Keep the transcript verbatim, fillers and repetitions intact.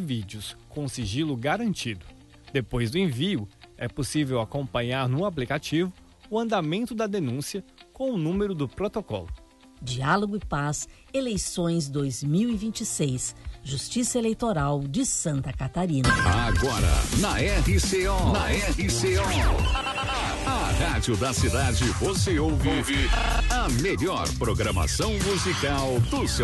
vídeos com sigilo garantido. Depois do envio, é possível acompanhar no aplicativo o andamento da denúncia com o número do protocolo. Diálogo e Paz, eleições dois mil e vinte e seis, Justiça Eleitoral de Santa Catarina. Agora, na R C O, na R C O, a rádio da cidade, você ouve a melhor programação musical do seu